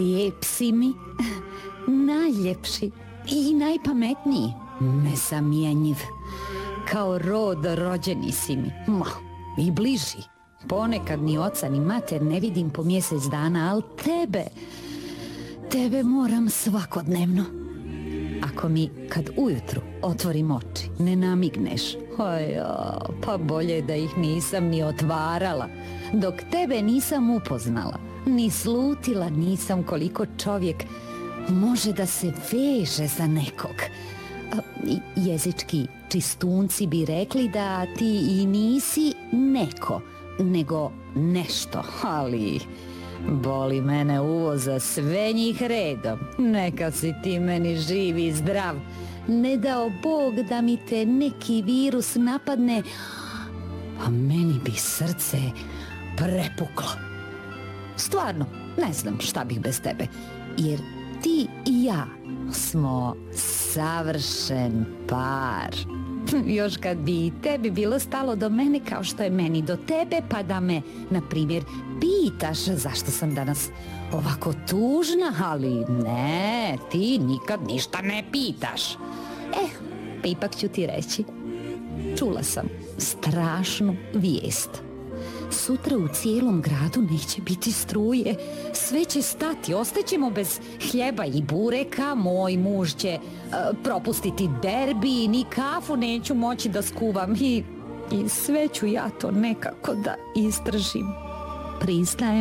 Lijep si mi, najljepši i najpametniji, nezamjenjiv. Kao rod rođeni si mi, i bliži. Ponekad ni oca ni mater ne vidim po mjesec dana, ali tebe moram svakodnevno. Ako mi kad ujutru otvorim oči ne namigneš, pa bolje da ih nisam ni otvarala. Dok tebe nisam upoznala, ni slutila nisam koliko čovjek može da se veže za nekog. Jezički čistunci bi rekli da ti i nisi neko, nego nešto, ali boli mene uvo za sve njih redom. Neka si ti meni živ i zdrav. Ne dao Bog da mi te neki virus napadne, pa meni bi srce prepuklo. Stvarno, ne znam šta bih bez tebe, jer ti i ja smo savršen par. Još kad bi i tebi bilo stalo do mene kao što je meni do tebe, pa da me, na primjer, pitaš zašto sam danas ovako tužna, ali ne, ti nikad ništa ne pitaš. Pa ipak ću ti reći. Čula sam strašnu vijest. Sutra u cijelom gradu neće biti struje. Sve će stati, ostaćemo bez hljeba i bureka. Moj muž će propustiti derbi, ni kafu neću moći da skuvam i sve ću ja to nekako da izdržim. Priznajem.